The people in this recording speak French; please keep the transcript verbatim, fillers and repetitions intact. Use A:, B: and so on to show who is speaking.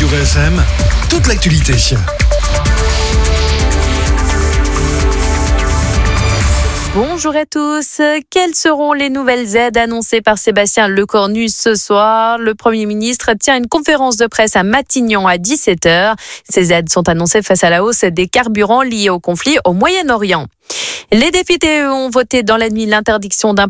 A: Radio V F M, toute l'actualité.
B: Bonjour à tous. Quelles seront les nouvelles aides annoncées par Sébastien Lecornu ce soir? Le Premier ministre tient une conférence de presse à Matignon à dix-sept heures. Ces aides sont annoncées face à la hausse des carburants liés au conflit au Moyen-Orient. Les députés ont voté dans la nuit l'interdiction d'importer